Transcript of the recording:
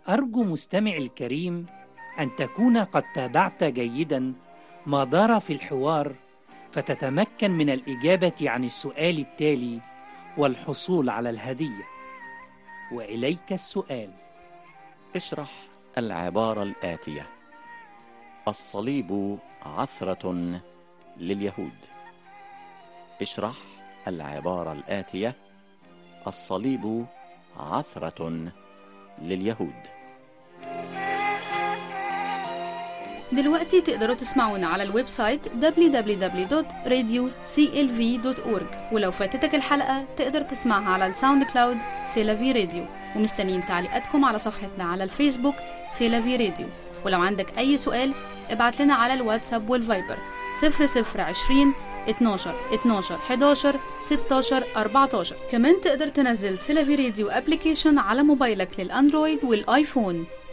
أرجو مستمعي الكريم أن تكون قد تابعت جيدا ما دار في الحوار، فتتمكن من الإجابة عن السؤال التالي والحصول على الهدية. وإليك السؤال: اشرح العبارة الآتية: الصليب عثرة لليهود. اشرح العبارة الآتية: الصليب عثرة لليهود. دلوقتي تقدروا تسمعونا على الويب سايت www.radioclv.org، ولو فاتتك الحلقة تقدر تسمعها على الساوند كلاود سيلافي راديو. ومستنيين تعليقاتكم على صفحتنا على الفيسبوك سيلافي راديو. ولو عندك أي سؤال ابعت لنا على الواتساب والفايبر 0020 12 12 11 16 14. كمان تقدر تنزل سيلافي راديو ابليكيشن على موبايلك للأندرويد والآيفون.